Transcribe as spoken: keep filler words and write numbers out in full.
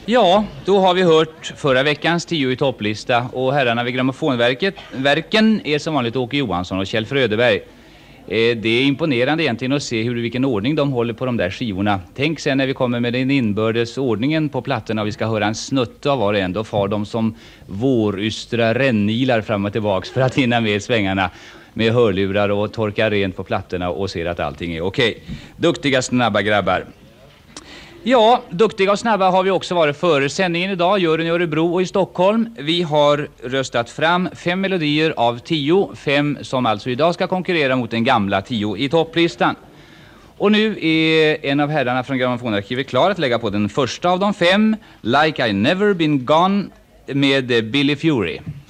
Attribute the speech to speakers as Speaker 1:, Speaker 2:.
Speaker 1: Ja, då har vi hört förra veckans tio i topplista och herrarna vid grammofonverket verken är som vanligt Åke Johansson och Kjell Fröderberg. Eh, det är imponerande egentligen att se hur vilken ordning de håller på de där skivorna. Tänk sen när vi kommer med den inbördes ordningen på plattorna och vi ska höra en snutt av var och en, då far de som vårystra rännilar fram och tillbaks för att hinna med svängarna med hörlurar och torka rent på plattorna och ser att allting är okej. Duktiga snabba grabbar. Ja, duktiga och snabba har vi också varit före sändningen idag, juryn i Örebro och i Stockholm. Vi har röstat fram fem melodier av tio, fem som alltså idag ska konkurrera mot den gamla tio i topplistan. Och nu är en av herrarna från grammofonarkivet klar att lägga på den första av de fem, Like I Never Been Gone med Billy Fury.